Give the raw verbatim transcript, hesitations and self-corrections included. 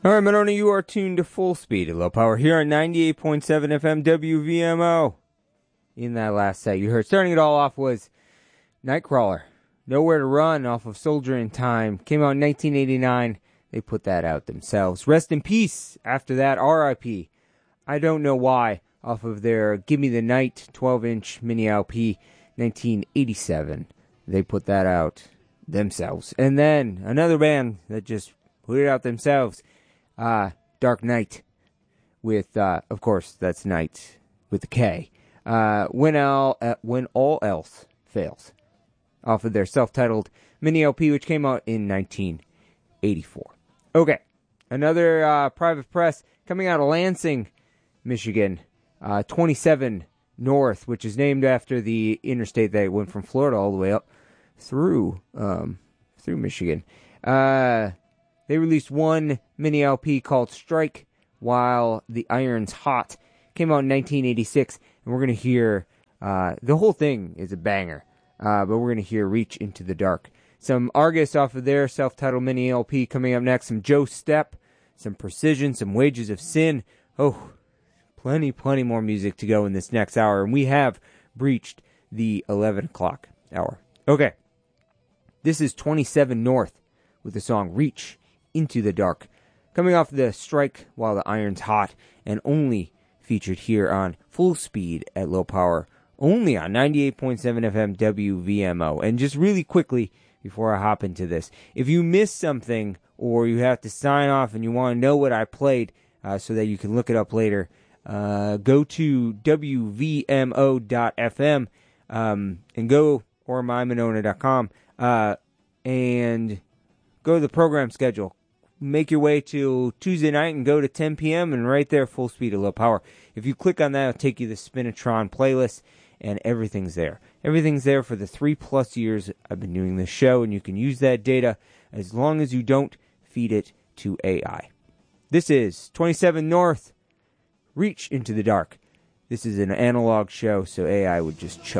All right, Monona, you are tuned to Full Speed at Low Power here on ninety-eight point seven F M W V M O. In that last set, you heard, starting it all off was Nightcrawler, Nowhere to Run off of Soldier in Time. Came out in nineteen eighty-nine. They put that out themselves. Rest in Peace, after that, R I P. I Don't Know Why, off of their Give Me the Night twelve-inch mini L P, nineteen eighty-seven. They put that out themselves. And then another band that just put it out themselves, uh, Dark Knight, with, uh, of course, that's Night with a K. Uh, when, all, uh, when All Else Fails, off of their self-titled mini L P, which came out in nineteen eighty-four. Okay, another uh, Private Press coming out of Lansing, Michigan, uh, twenty-seven North, which is named after the interstate that went from Florida all the way up through um, through Michigan. Uh, they released one mini L P called Strike While the Iron's Hot. Came out in nineteen eighty-six, and we're going to hear, uh, the whole thing is a banger, uh, but we're going to hear Reach into the Dark. Some Argus off of their self-titled mini L P coming up next. Some Joe Step, some Precision, some Wages of Sin. Oh, plenty, plenty more music to go in this next hour, and we have breached the eleven o'clock hour. Okay, this is twenty-seven North with the song Reach into the Dark, coming off the Strike While the Iron's Hot, and only featured here on Full Speed at Low Power, only on ninety-eight point seven F M W V M O. And just really quickly, before I hop into this, if you missed something or you have to sign off and you want to know what I played uh, so that you can look it up later, uh, go to W V M O dot F M um, and go, or my monona dot com, uh, and go to the program schedule. Make your way to Tuesday night and go to ten p.m. and right there, Full Speed at Low Power. If you click on that, it'll take you to the Spinatron playlist, and everything's there. Everything's there for the three-plus years I've been doing this show, and you can use that data as long as you don't feed it to A I. This is twenty-seven North, Reach into the Dark. This is an analog show, so A I would just choke.